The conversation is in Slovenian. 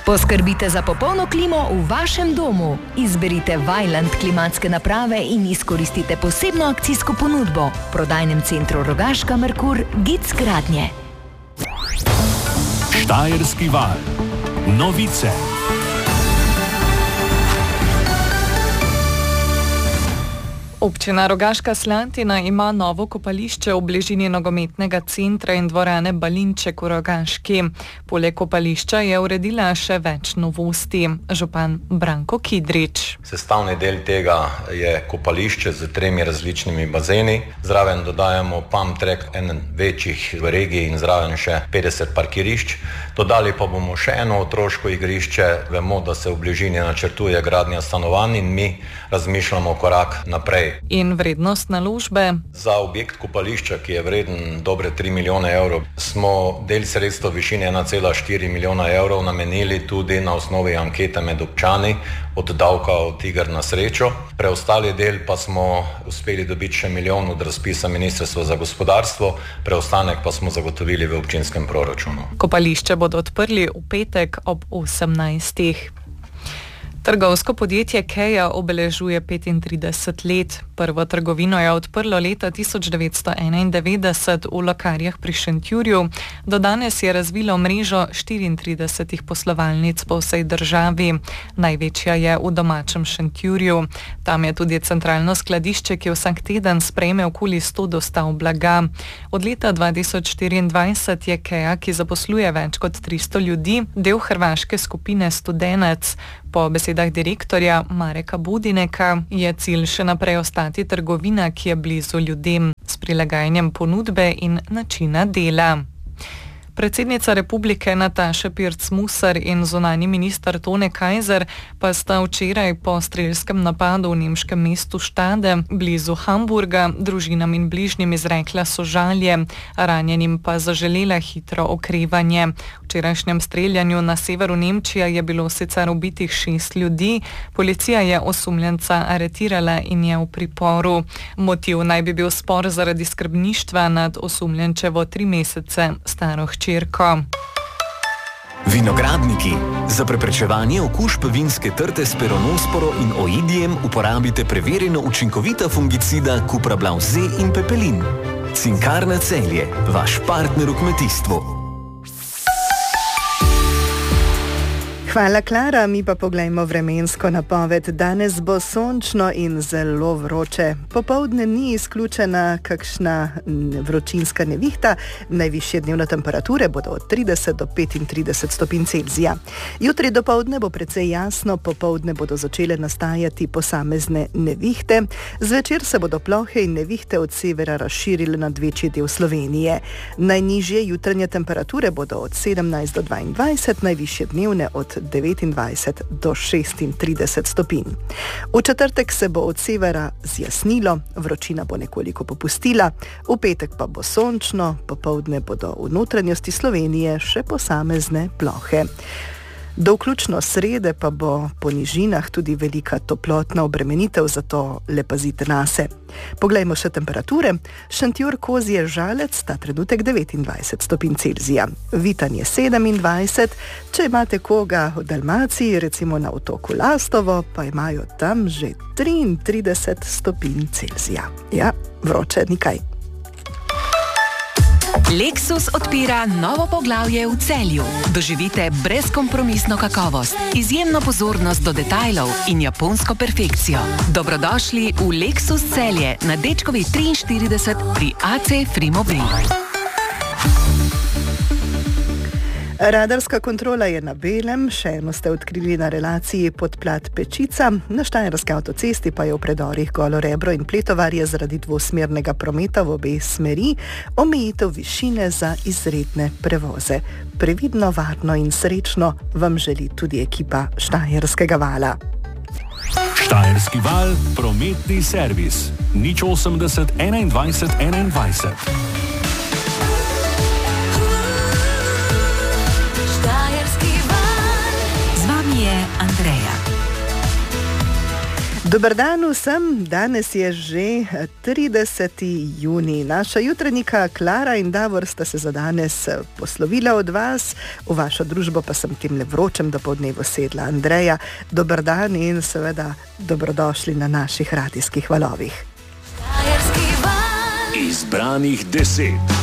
Poskrbite za popolno klimo v vašem domu. Izberite Vaillant klimatske naprave in izkoristite posebno akcijsko ponudbo v prodajnem centru Rogaška Merkur Gic Gradnje. Štajerski val. Novice. Občina Rogaška Slatina ima novo kopališče v bližini nogometnega centra in dvorane Balinček v Rogaški. Poleg kopališča je uredila še več novosti. Župan Branko Kidrič. Sestavni del tega je kopališče z 3 različnimi bazeni. Zraven dodajamo pump track, en večjih v regiji, in zraven še 50 parkirišč. Dodali pa bomo še eno otroško igrišče. Vemo, da se v bližini načrtuje gradnja stanovanj in mi razmišljamo korak naprej. In vrednost naložbe? Za objekt kopališča, ki je vreden dobre 3 milijone evrov, smo del sredstva v višini 1,4 milijona evrov namenili tudi na osnovi ankete med občani od davka od iger na srečo. Preostali del pa smo uspeli dobiti še milijon od razpisa Ministrstva za gospodarstvo, preostanek pa smo zagotovili v občinskem proračunu. Kopališče bodo odprli v petek ob 18. Trgovsko podjetje Keja obeležuje 35 let. Prvo trgovino je odprlo leta 1991 v Lokarjah pri Šentjurju. Do danes je razvilo mrežo 34 poslovalnic po vsej državi. Največja je v domačem Šentjurju. Tam je tudi centralno skladišče, ki vsak teden sprejme okoli 100 dostav blaga. Od leta 2024 je Keja, ki zaposluje več kot 300 ljudi, del hrvaške skupine Studenec. Po besedah direktorja Mareka Budineka je cilj še naprej ostati trgovina, ki je blizu ljudem, s prilagajanjem ponudbe in načina dela. Predsednica republike Nataša Pirc-Musar in zunanji minister Tone Kajzer pa sta včeraj po strelskem napadu v nemškem mestu Stade blizu Hamburga družinam in bližnjim izrekla sožalje, ranjenim pa zaželela hitro okrevanje. V včerajšnjem streljanju na severu Nemčije je bilo sicer ubitih 6 ljudi, policija je osumljenca aretirala in je v priporu. Motiv naj bi bil spor zaradi skrbništva nad osumljenčevo 3 mesece staro hčerko. Vinogradniki. Za preprečevanje okužb vinske trte s peronosporo in oidijem uporabite preverjeno učinkovita fungicida Cuprablav Z in Pepelin. Cinkarna Celje, vaš partner v kmetijstvu. Hvala, Klara. Mi pa poglejmo vremensko napoved. Danes bo sončno in zelo vroče. Popoldne ni izključena kakšna vročinska nevihta. Najvišje dnevne temperature bodo od 30 do 35 stopinj Celzija. Jutri dopoldne bo precej jasno, popoldne bodo začele nastajati posamezne nevihte. Zvečer se bodo plohe in nevihte od severa razširile nad večji del Slovenije. Najnižje jutranje temperature bodo od 17 do 22, najvišje dnevne od 29 do 36 stopinj. V četrtek se bo od severa zjasnilo, vročina bo nekoliko popustila, v petek pa bo sončno, popoldne bodo v notranjosti Slovenije še posamezne plohe. Do vključno srede pa bo po nižinah tudi velika toplotna obremenitev, zato le pazite nase. Poglejmo še temperature. Šentjur Kozje Žalec ta trenutek 29 stopinj Celzija. Vitanje 27. Če imate koga v Dalmaciji, recimo na otoku Lastovo, pa imajo tam že 33 stopinj Celzija. Ja, vroče nikaj. Lexus odpira novo poglavje v Celju. Doživite brezkompromisno kakovost, izjemno pozornost do detajlov in japonsko perfekcijo. Dobrodošli v Lexus Celje na Dečkovi 43 pri AC Frimobil. Radarska kontrola je na belem, še eno ste odkrili na relaciji Podplat-Pečica, na Štajerski avtocesti pa je v predorih Golo Rebro in Pletovarje zaradi dvosmernega prometa v obe smeri omejitev višine za izredne prevoze. Previdno, varno in srečno vam želi tudi ekipa Štajerskega vala. Štajerski val, prometni servis. 080 21 21. Dober dan vsem, danes je že 30. junij. Naša jutranjika Klara in Davor sta se za danes poslovila od vas, v vašo družbo pa sem temle vročem dopoldnevu sedla Andreja. Dober dan in seveda dobrodošli na naših radijskih valovih. Izbranih 10.